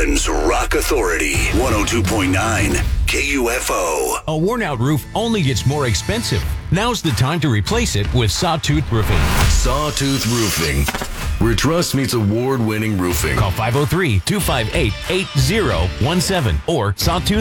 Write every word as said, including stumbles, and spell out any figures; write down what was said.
Portland's Rock Authority, one oh two point nine K U F O. A worn-out roof only gets more expensive. Now's the time to replace it with Sawtooth Roofing. Sawtooth Roofing, where trust meets award-winning roofing. Call five oh three, two five eight, eight oh one seven or sawtooth